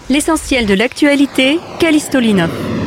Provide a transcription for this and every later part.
L'essentiel de l'actualité, Callisto Linov.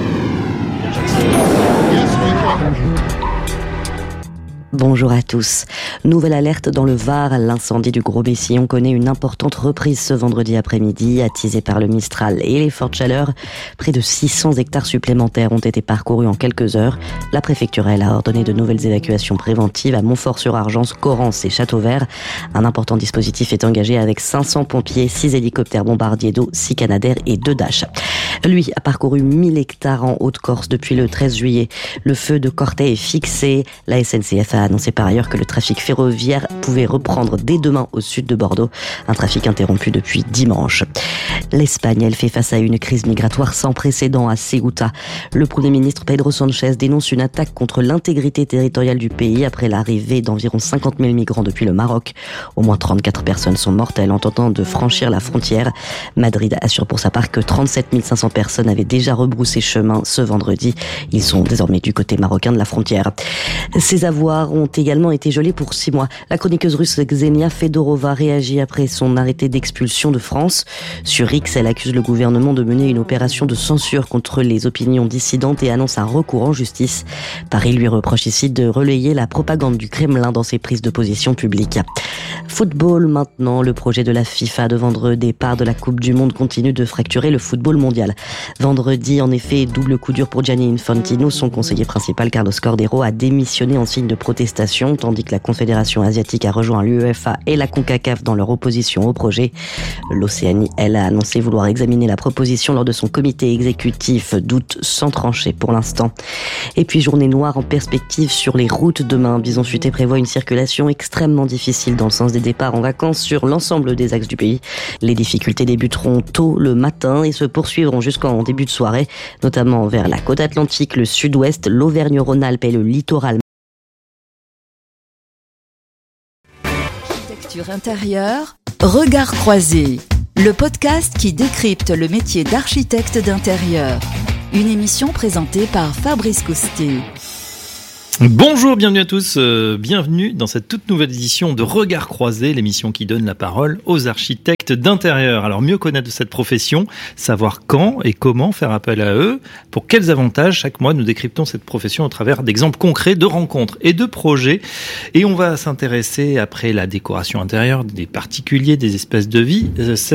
Bonjour à tous. Nouvelle alerte dans le Var. L'incendie du Gros-Bessillon connaît une importante reprise ce vendredi après-midi, attisé par le Mistral et les fortes chaleurs. Près de 600 hectares supplémentaires ont été parcourus en quelques heures. La préfecture, elle, a ordonné de nouvelles évacuations préventives à Montfort-sur-Argence, Corrence et Châteauvert. Un important dispositif est engagé avec 500 pompiers, 6 hélicoptères bombardiers d'eau, 6 Canadair et 2 Dash. Lui a parcouru 1000 hectares en Haute-Corse depuis le 13 juillet. Le feu de Cortay est fixé. La SNCF a annoncé par ailleurs que le trafic ferroviaire pouvait reprendre dès demain au sud de Bordeaux. Un trafic interrompu depuis dimanche. L'Espagne, elle fait face à une crise migratoire sans précédent à Ceuta. Le Premier ministre Pedro Sánchez dénonce une attaque contre l'intégrité territoriale du pays après l'arrivée d'environ 50 000 migrants depuis le Maroc. Au moins 34 personnes sont mortes en tentant de franchir la frontière. Madrid assure pour sa part que 37 500 personnes avaient déjà rebroussé chemin ce vendredi. Ils sont désormais du côté marocain de la frontière. Ces avoirs ont également été gelés pour 6 mois. La chroniqueuse russe Ksenia Fedorova réagit après son arrêté d'expulsion de France. Sur X, elle accuse le gouvernement de mener une opération de censure contre les opinions dissidentes et annonce un recours en justice. Paris lui reproche ici de relayer la propagande du Kremlin dans ses prises de position publiques. Football maintenant, le projet de la FIFA de vendre des parts de la Coupe du Monde continue de fracturer le football mondial. Vendredi, en effet, double coup dur pour Gianni Infantino. Son conseiller principal, Carlos Cordeiro, a démissionné en signe de protestation, tandis que la Confédération asiatique a rejoint l'UEFA et la CONCACAF dans leur opposition au projet. L'Océanie, elle, a annoncé vouloir examiner la proposition lors de son comité exécutif d'août sans trancher pour l'instant. Et puis, journée noire en perspective sur les routes demain. Bison Futé prévoit une circulation extrêmement difficile dans le sens des départs en vacances sur l'ensemble des axes du pays. Les difficultés débuteront tôt le matin et se poursuivront jusqu'en début de soirée, notamment vers la côte atlantique, le sud-ouest, l'Auvergne-Rhône-Alpes et le littoral. Architecture intérieure, Regard croisé, le podcast qui décrypte le métier d'architecte d'intérieur. Une émission présentée par Fabrice Coustet. Bonjour, bienvenue à tous, bienvenue dans cette toute nouvelle édition de Regard croisé, l'émission qui donne la parole aux architectes d'intérieur. Alors mieux connaître cette profession, savoir quand et comment faire appel à eux, pour quels avantages. Chaque mois nous décryptons cette profession au travers d'exemples concrets de rencontres et de projets. Et on va s'intéresser, après la décoration intérieure, des particuliers, des espaces de vie,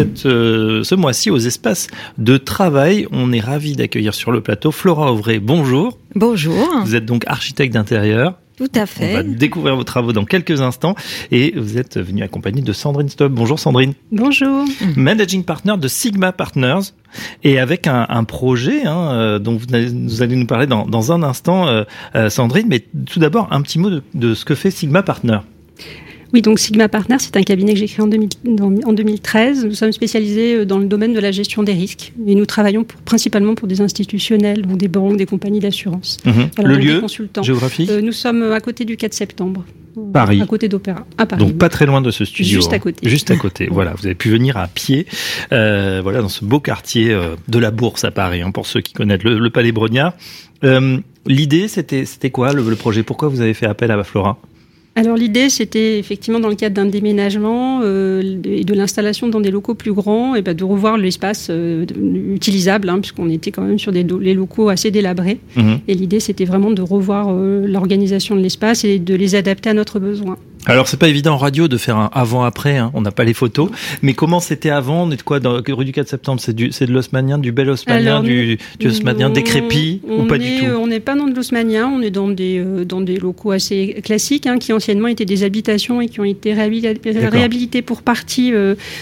ce mois-ci aux espaces de travail. On est ravis d'accueillir sur le plateau Flora Auvray. Bonjour. Bonjour. Vous êtes donc architecte d'intérieur. Tout à fait. On va découvrir vos travaux dans quelques instants et vous êtes venue accompagnée de Sandrine Stob. Bonjour Sandrine. Bonjour. Managing Partner de Sigma Partners et avec un projet dont vous allez nous parler dans un instant, Sandrine. Mais tout d'abord, un petit mot de ce que fait Sigma Partners. Oui, donc Sigma Partners, c'est un cabinet que j'ai créé en 2013. Nous sommes spécialisés dans le domaine de la gestion des risques. Et nous travaillons principalement pour des institutionnels, donc des banques, des compagnies d'assurance. Le lieu géographique Nous sommes à côté du 4 septembre. Paris. À côté d'Opéra, à Paris. Donc pas très loin de ce studio. Juste à côté. Juste à côté. Voilà, vous avez pu venir à pied, dans ce beau quartier de la Bourse à Paris, pour ceux qui connaissent le Palais Brongniart. L'idée, c'était quoi le projet ? Pourquoi vous avez fait appel à Flora ? Alors l'idée, c'était effectivement dans le cadre d'un déménagement et de l'installation dans des locaux plus grands, et de revoir l'espace utilisable, puisqu'on était quand même sur les locaux assez délabrés. Et l'idée, c'était vraiment de revoir l'organisation de l'espace et de les adapter à notre besoin. Alors c'est pas évident en radio de faire un avant-après, on n'a pas les photos, mais comment c'était avant ? On est de quoi dans rue du 4 septembre ? C'est de l'haussmannien, du bel haussmannien, du haussmannien décrépi ou pas du tout ? On n'est pas dans de l'haussmannien, on est dans des locaux assez classiques, qui anciennement étaient des habitations et qui ont été réhabilités pour partie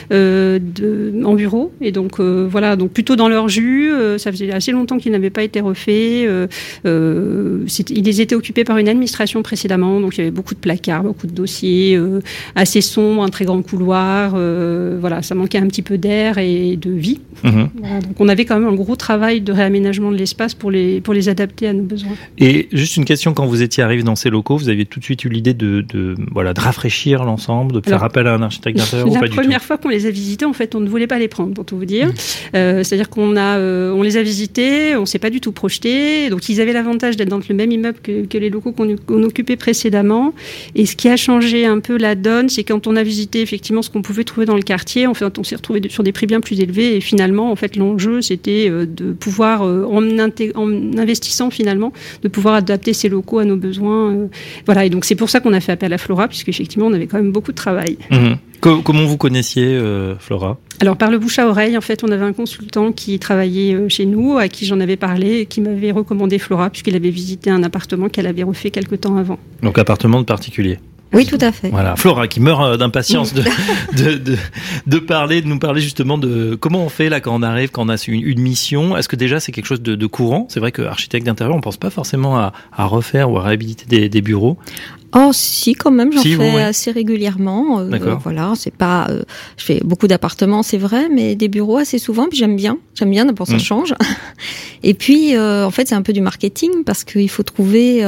en bureau. Et donc donc plutôt dans leur jus. Ça faisait assez longtemps qu'ils n'avaient pas été refaits. Ils étaient occupés par une administration précédemment, donc il y avait beaucoup de placards, beaucoup de dossiers assez sombre, un très grand couloir, ça manquait un petit peu d'air et de vie. Voilà, donc on avait quand même un gros travail de réaménagement de l'espace pour les adapter à nos besoins. Et juste une question, quand vous étiez arrivé dans ces locaux, vous aviez tout de suite eu l'idée de rafraîchir l'ensemble, de faire appel à un architecte d'intérieur ou pas du tout ? La première fois qu'on les a visités, en fait, on ne voulait pas les prendre, pour tout vous dire. C'est-à-dire on les a visités, on ne s'est pas du tout projeté. Donc ils avaient l'avantage d'être dans le même immeuble que les locaux qu'on occupait précédemment. Et ce qui a changé changé un peu la donne, c'est quand on a visité effectivement ce qu'on pouvait trouver dans le quartier, en fait, on s'est retrouvé sur des prix bien plus élevés et finalement, en fait, l'enjeu, c'était de pouvoir, en investissant finalement, de pouvoir adapter ces locaux à nos besoins. Voilà, et donc c'est pour ça qu'on a fait appel à Flora, puisqu'effectivement, on avait quand même beaucoup de travail. Comment vous connaissiez Flora ? Alors par le bouche à oreille, en fait, on avait un consultant qui travaillait chez nous, à qui j'en avais parlé, et qui m'avait recommandé Flora, puisqu'il avait visité un appartement qu'elle avait refait quelque temps avant. Donc appartement de particulier. Oui, tout à fait. Voilà, Flora qui meurt d'impatience de nous parler justement de comment on fait là quand on arrive, quand on a une mission. Est-ce que déjà c'est quelque chose de courant ? C'est vrai que architecte d'intérieur, on pense pas forcément à refaire ou à réhabiliter des bureaux. Oh si, quand même, j'en fais assez régulièrement. Voilà, c'est pas. Je fais beaucoup d'appartements, c'est vrai, mais des bureaux assez souvent. Puis j'aime bien. D'abord ça change. Et puis en fait c'est un peu du marketing parce qu'il faut trouver